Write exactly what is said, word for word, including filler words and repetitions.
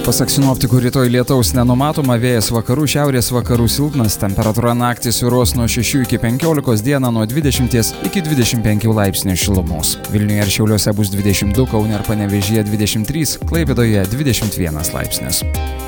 Pasak sinoptikų, rytoj lietaus nenumatoma, vėjas vakarų, šiaurės vakarų silpnas, temperatūra naktį svyruos nuo šešių iki penkiolikos, dieną nuo dvidešimties iki dvidešimt penkių laipsnių šilumos. Vilniuje ir Šiauliuose bus dvidešimt du, Kaune ir Panevėžyje dvidešimt trys, Klaipėdoje dvidešimt vienas laipsnis.